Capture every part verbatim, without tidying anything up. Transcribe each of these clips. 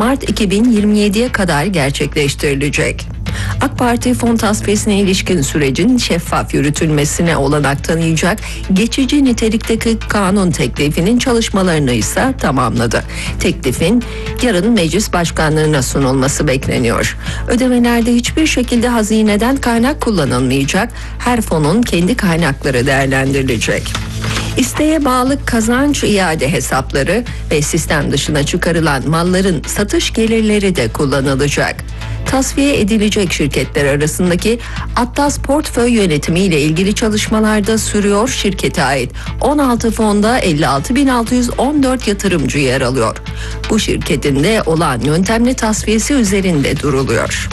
Mart iki bin yirmi yediye kadar gerçekleştirilecek. AK Parti fon tasfiyesine ilişkin sürecin şeffaf yürütülmesine olanak tanıyacak geçici nitelikteki kanun teklifinin çalışmalarını ise tamamladı. Teklifin yarın meclis başkanlığına sunulması bekleniyor. Ödemelerde hiçbir şekilde hazineden kaynak kullanılmayacak, her fonun kendi kaynakları değerlendirilecek. İsteğe bağlı kazanç iade hesapları ve sistem dışına çıkarılan malların satış gelirleri de kullanılacak. Tasfiye edilecek şirketler arasındaki Atlas portföy yönetimi ile ilgili çalışmalarda sürüyor. Şirkete ait on altı fonda elli altı bin altı yüz on dört yatırımcı yer alıyor. Bu şirketin de olağan yöntemli tasfiyesi üzerinde duruluyor.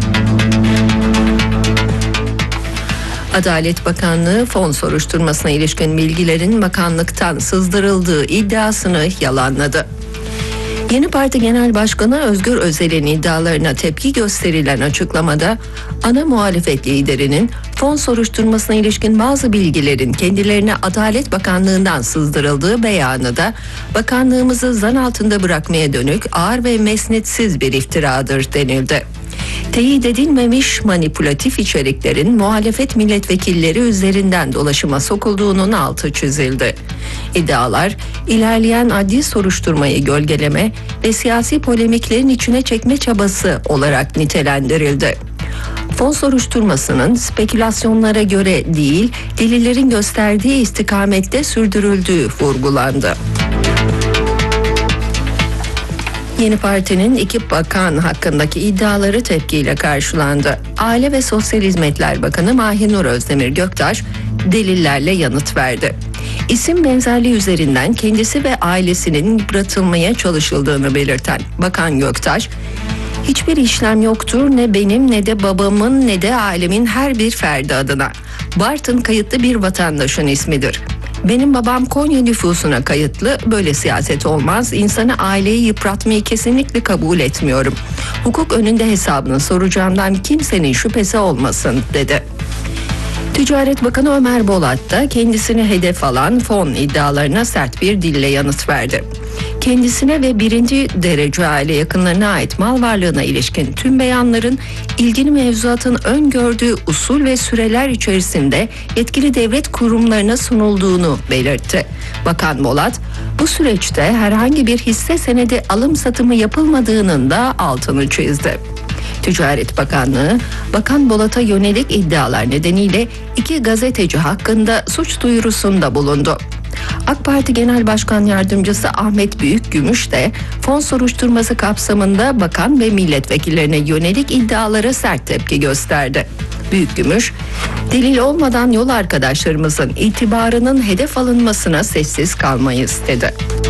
Adalet Bakanlığı fon soruşturmasına ilişkin bilgilerin bakanlıktan sızdırıldığı iddiasını yalanladı. Yeni Parti Genel Başkanı Özgür Özel'in iddialarına tepki gösterilen açıklamada ana muhalefet liderinin fon soruşturmasına ilişkin bazı bilgilerin kendilerine Adalet Bakanlığı'ndan sızdırıldığı beyanı da bakanlığımızı zan altında bırakmaya dönük ağır ve mesnetsiz bir iftiradır denildi. Teyit edilmemiş manipülatif içeriklerin muhalefet milletvekilleri üzerinden dolaşıma sokulduğunun altı çizildi. İddialar, ilerleyen adli soruşturmayı gölgeleme ve siyasi polemiklerin içine çekme çabası olarak nitelendirildi. Fon soruşturmasının spekülasyonlara göre değil, delillerin gösterdiği istikamette sürdürüldüğü vurgulandı. Yeni Parti'nin iki bakan hakkındaki iddiaları tepkiyle karşılandı. Aile ve Sosyal Hizmetler Bakanı Mahinur Özdemir Göktaş delillerle yanıt verdi. İsim benzerliği üzerinden kendisi ve ailesinin yıpratılmaya çalışıldığını belirten Bakan Göktaş, hiçbir işlem yoktur ne benim ne de babamın ne de ailemin her bir ferdi adına. Bartın kayıtlı bir vatandaşın ismidir. Benim babam Konya nüfusuna kayıtlı, böyle siyaset olmaz, insanı aileyi yıpratmayı kesinlikle kabul etmiyorum. Hukuk önünde hesabını soracağımdan kimsenin şüphesi olmasın dedi. Ticaret Bakanı Ömer Bolat da kendisini hedef alan fon iddialarına sert bir dille yanıt verdi. Kendisine ve birinci derece aile yakınlarına ait mal varlığına ilişkin tüm beyanların ilgili mevzuatın öngördüğü usul ve süreler içerisinde yetkili devlet kurumlarına sunulduğunu belirtti. Bakan Bolat, bu süreçte herhangi bir hisse senedi alım satımı yapılmadığının da altını çizdi. Ticaret Bakanlığı, Bakan Bolat'a yönelik iddialar nedeniyle iki gazeteci hakkında suç duyurusunda bulundu. AK Parti Genel Başkan Yardımcısı Ahmet Büyükgümüş de fon soruşturması kapsamında bakan ve milletvekillerine yönelik iddialara sert tepki gösterdi. Büyükgümüş, delil olmadan yol arkadaşlarımızın itibarının hedef alınmasına sessiz kalmayız dedi.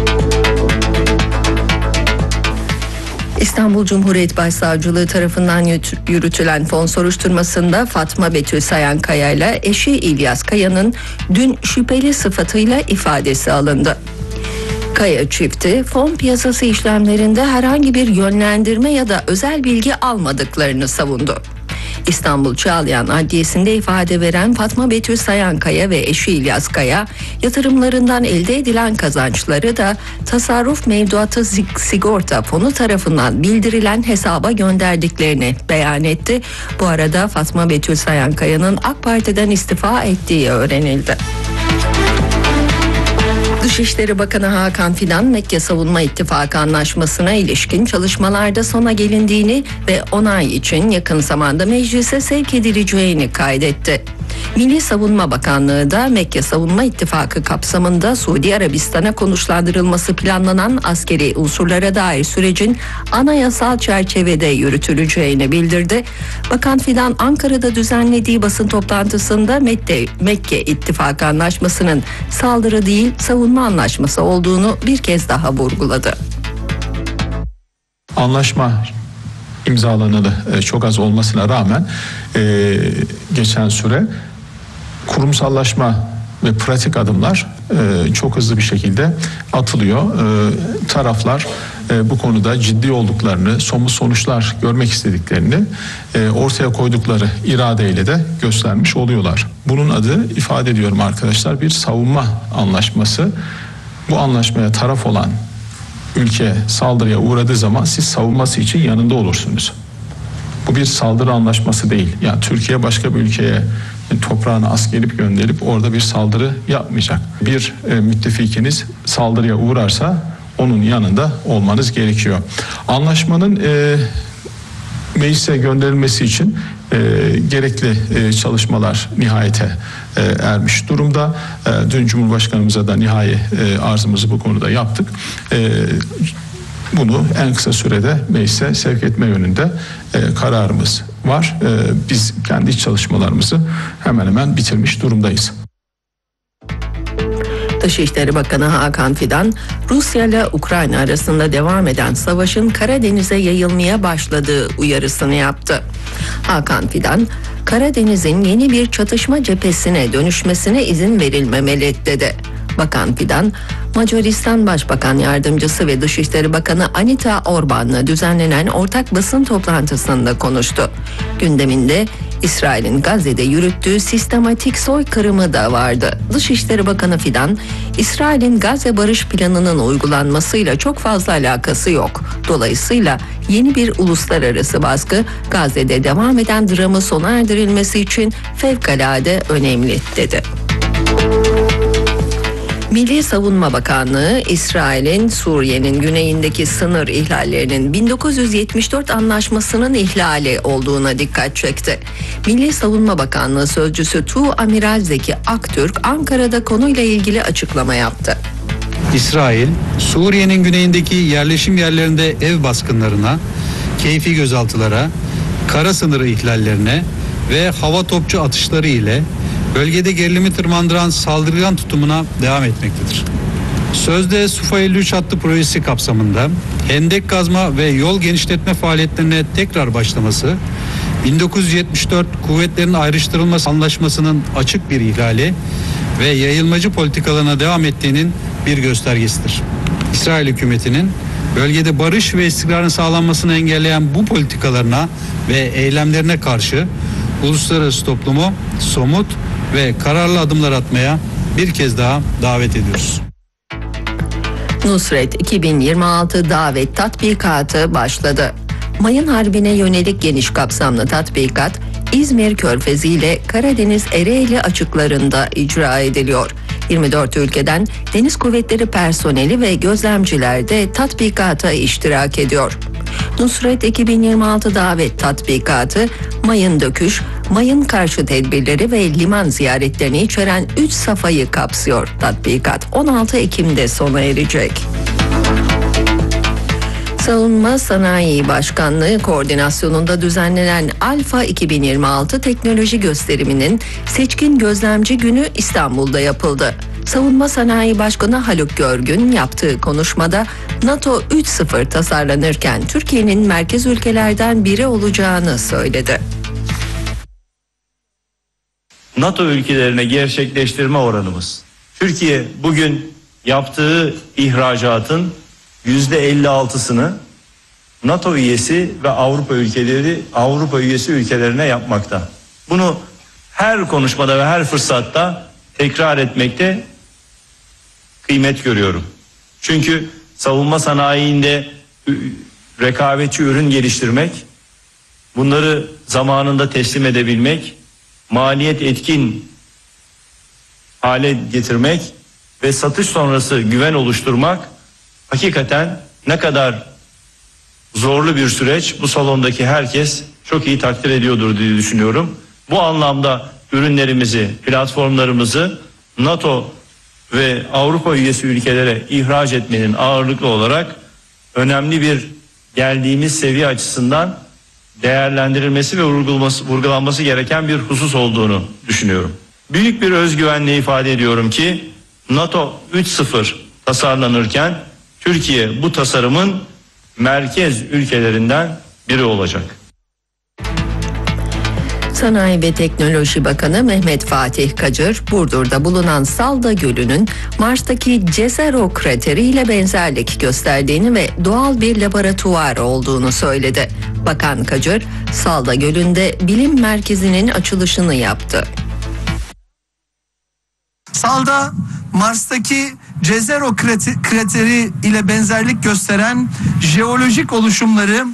İstanbul Cumhuriyet Başsavcılığı tarafından yürütülen fon soruşturmasında Fatma Betül Sayankaya ile eşi İlyas Kaya'nın dün şüpheli sıfatıyla ifadesi alındı. Kaya çifti fon piyasası işlemlerinde herhangi bir yönlendirme ya da özel bilgi almadıklarını savundu. İstanbul Çağlayan Adliyesi'nde ifade veren Fatma Betül Sayankaya ve eşi İlyas Kaya, yatırımlarından elde edilen kazançları da tasarruf mevduatı sigorta fonu tarafından bildirilen hesaba gönderdiklerini beyan etti. Bu arada Fatma Betül Sayankaya'nın AK Parti'den istifa ettiği öğrenildi. Dışişleri Bakanı Hakan Fidan, Mekke Savunma İttifakı Anlaşması'na ilişkin çalışmalarda sona gelindiğini ve onay için yakın zamanda meclise sevk edileceğini kaydetti. Milli Savunma Bakanlığı da Mekke Savunma İttifakı kapsamında Suudi Arabistan'a konuşlandırılması planlanan askeri unsurlara dair sürecin anayasal çerçevede yürütüleceğini bildirdi. Bakan Fidan, Ankara'da düzenlediği basın toplantısında Mekke, Mekke İttifakı Anlaşması'nın saldırı değil savunma anlaşması olduğunu bir kez daha vurguladı. Anlaşma imzalanalı çok az olmasına rağmen e, geçen süre kurumsallaşma ve pratik adımlar e, çok hızlı bir şekilde atılıyor. E, taraflar e, bu konuda ciddi olduklarını, somut sonuçlar görmek istediklerini e, ortaya koydukları iradeyle de göstermiş oluyorlar. Bunun adı, ifade ediyorum arkadaşlar, bir savunma anlaşması. Bu anlaşmaya taraf olan ülke saldırıya uğradığı zaman siz savunması için yanında olursunuz. Bu bir saldırı anlaşması değil. Yani Türkiye başka bir ülkeye toprağını askerip gönderip orada bir saldırı yapmayacak. Bir e, müttefikiniz saldırıya uğrarsa onun yanında olmanız gerekiyor. Anlaşmanın e, meclise gönderilmesi için e, gerekli e, çalışmalar nihayete e, ermiş durumda. E, dün Cumhurbaşkanımıza da nihai e, arzımızı bu konuda yaptık. E, bunu en kısa sürede meclise sevk etme yönünde e, kararımız var. E, biz kendi iç çalışmalarımızı hemen hemen bitirmiş durumdayız. Dışişleri Bakanı Hakan Fidan, Rusya ile Ukrayna arasında devam eden savaşın Karadeniz'e yayılmaya başladığı uyarısını yaptı. Hakan Fidan, Karadeniz'in yeni bir çatışma cephesine dönüşmesine izin verilmemeli dedi. Bakan Fidan, Macaristan Başbakan Yardımcısı ve Dışişleri Bakanı Anita Orban'la düzenlenen ortak basın toplantısında konuştu. Gündeminde İsrail'in Gazze'de yürüttüğü sistematik soykırımı da vardı. Dışişleri Bakanı Fidan, İsrail'in Gazze barış planının uygulanmasıyla çok fazla alakası yok. Dolayısıyla yeni bir uluslararası baskı Gazze'de devam eden dramı sona erdirilmesi için fevkalade önemli dedi. Milli Savunma Bakanlığı, İsrail'in Suriye'nin güneyindeki sınır ihlallerinin bin dokuz yüz yetmiş dört anlaşmasının ihlali olduğuna dikkat çekti. Milli Savunma Bakanlığı Sözcüsü Tuğamiral Zeki Aktürk, Ankara'da konuyla ilgili açıklama yaptı. İsrail, Suriye'nin güneyindeki yerleşim yerlerinde ev baskınlarına, keyfi gözaltılara, kara sınırı ihlallerine ve hava topçu atışları ile bölgede gerilimi tırmandıran saldırgan tutumuna devam etmektedir. Sözde Sufa elli üç hattı projesi kapsamında hendek kazma ve yol genişletme faaliyetlerine tekrar başlaması, bin dokuz yüz yetmiş dört kuvvetlerin ayrıştırılması anlaşmasının açık bir ihlali ve yayılmacı politikalarına devam ettiğinin bir göstergesidir. İsrail hükümetinin bölgede barış ve istikrarın sağlanmasını engelleyen bu politikalarına ve eylemlerine karşı uluslararası toplumu somut ve kararlı adımlar atmaya bir kez daha davet ediyoruz. Nusret iki bin yirmi altı davet tatbikatı başladı. Mayın Harbi'ne yönelik geniş kapsamlı tatbikat, İzmir Körfezi ile Karadeniz Ereğli açıklarında icra ediliyor. yirmi dört ülkeden Deniz Kuvvetleri personeli ve gözlemciler de tatbikata iştirak ediyor. Nusret iki bin yirmi altı davet tatbikatı, mayın döküş, mayın karşı tedbirleri ve liman ziyaretlerini içeren üç safhayı kapsıyor. Tatbikat on altı Ekim'de sona erecek. Savunma Sanayi Başkanlığı koordinasyonunda düzenlenen Alfa iki bin yirmi altı teknoloji gösteriminin seçkin gözlemci günü İstanbul'da yapıldı. Savunma Sanayi Başkanı Haluk Görgün yaptığı konuşmada NATO üç nokta sıfır tasarlanırken Türkiye'nin merkez ülkelerden biri olacağını söyledi. NATO ülkelerine gerçekleştirme oranımız. Türkiye bugün yaptığı ihracatın yüzde elli altısını NATO üyesi ve Avrupa ülkeleri, Avrupa üyesi ülkelerine yapmakta. Bunu her konuşmada ve her fırsatta tekrar etmekte kıymet görüyorum. Çünkü savunma sanayinde rekabetçi ürün geliştirmek, bunları zamanında teslim edebilmek, maliyet etkin hale getirmek ve satış sonrası güven oluşturmak hakikaten ne kadar zorlu bir süreç, bu salondaki herkes çok iyi takdir ediyordur diye düşünüyorum. Bu anlamda ürünlerimizi, platformlarımızı NATO ve Avrupa üyesi ülkelere ihraç etmenin ağırlıklı olarak önemli bir geldiğimiz seviye açısından değerlendirilmesi ve vurgulanması, vurgulanması gereken bir husus olduğunu düşünüyorum. Büyük bir özgüvenle ifade ediyorum ki NATO üç nokta sıfır tasarlanırken Türkiye bu tasarımın merkez ülkelerinden biri olacak. Sanayi ve Teknoloji Bakanı Mehmet Fatih Kacır, Burdur'da bulunan Salda Gölü'nün Mars'taki Jezero krateri ile benzerlik gösterdiğini ve doğal bir laboratuvar olduğunu söyledi. Bakan Kacır, Salda Gölü'nde bilim merkezinin açılışını yaptı. Salda, Mars'taki Jezero krateri ile benzerlik gösteren jeolojik oluşumları